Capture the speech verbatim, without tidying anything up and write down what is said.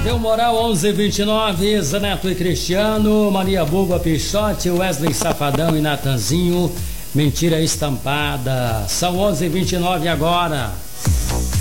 Deu moral onze e vinte e nove, Zaneto e Cristiano, Maria Buba, Pichote, Wesley Safadão e Natanzinho, Mentira Estampada. São onze e vinte e nove agora.